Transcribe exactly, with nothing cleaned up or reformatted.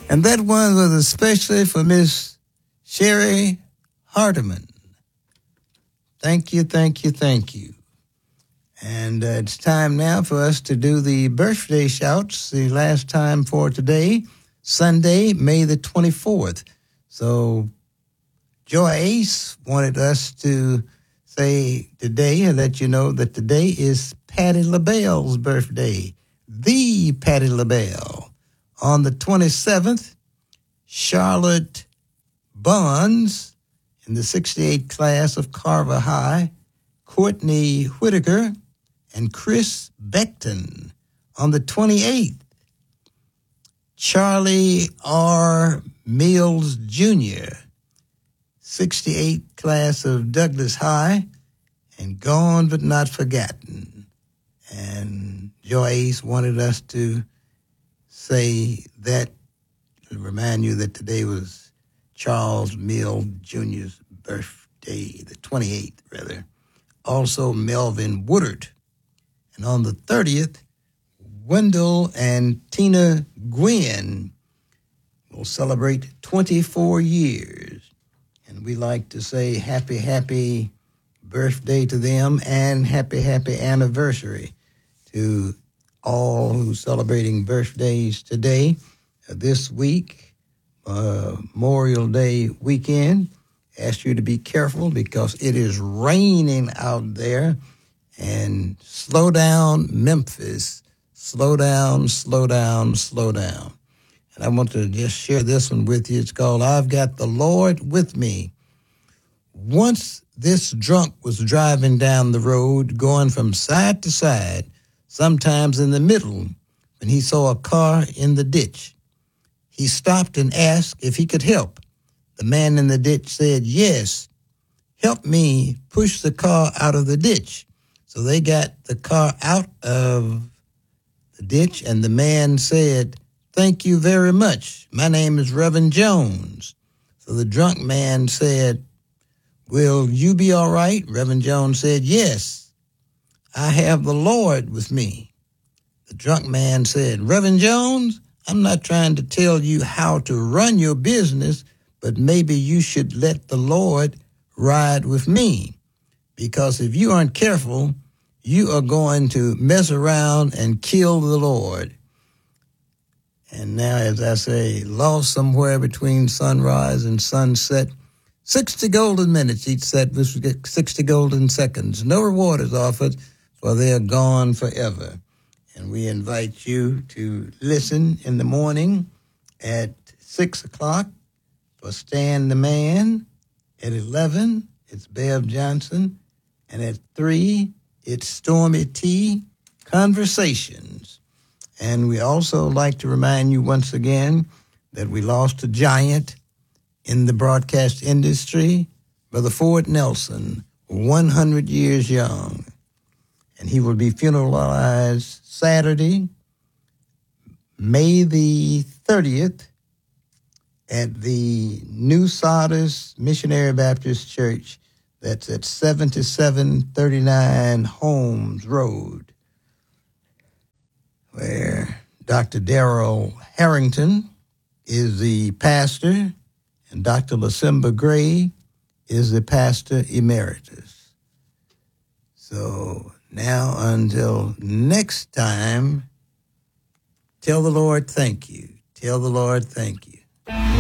And that one was especially for Miss Sherry Hardiman. Thank you, thank you, thank you. And uh, it's time now for us to do the birthday shouts, the last time for today, Sunday, May the twenty-fourth. So Joy Ace wanted us to say today and let you know that today is Patti LaBelle's birthday, the Patti LaBelle. On the twenty-seventh, Charlotte Bonds in the sixty-eight class of Carver High, Courtney Whitaker, and Chris Beckton. On the twenty-eighth, Charlie R. Mills Junior, sixty-eight class of Douglas High, and Gone But Not Forgotten. And Joy Ace wanted us to say that, to remind you that today was Charles Mills Junior's birthday, the twenty-eighth, rather. Also Melvin Woodard. And on the thirtieth, Wendell and Tina Gwynn will celebrate twenty-four years. And we like to say happy, happy birthday to them and happy, happy anniversary to all who's celebrating birthdays today, uh, this week, uh, Memorial Day weekend. Ask you to be careful because it is raining out there. And slow down, Memphis. Slow down, slow down, slow down. And I want to just share this one with you. It's called I've Got the Lord With Me. Once this drunk was driving down the road, going from side to side, sometimes in the middle, when he saw a car in the ditch. He stopped and asked if he could help. The man in the ditch said, yes, help me push the car out of the ditch. So they got the car out of the ditch, and the man said, thank you very much. My name is Reverend Jones. So the drunk man said, will you be all right? Reverend Jones said, yes, I have the Lord with me. The drunk man said, Reverend Jones, I'm not trying to tell you how to run your business, but maybe you should let the Lord ride with me. Because if you aren't careful, you are going to mess around and kill the Lord. And now, as I say, lost somewhere between sunrise and sunset, sixty golden minutes each set with sixty golden seconds. No reward is offered, for they are gone forever. And we invite you to listen in the morning at six o'clock for Stan the Man. At eleven, it's Bev Johnson. And at three, it's Stormy T, Conversations. And we also like to remind you once again that we lost a giant in the broadcast industry, Brother Ford Nelson, one hundred years young. And he will be funeralized Saturday, May the thirtieth, at the New Sardis Missionary Baptist Church. That's at seventy-seven thirty-nine Holmes Road, where Doctor Darrell Harrington is the pastor and Doctor Lasimba Gray is the pastor emeritus. So now until next time, tell the Lord thank you. Tell the Lord thank you.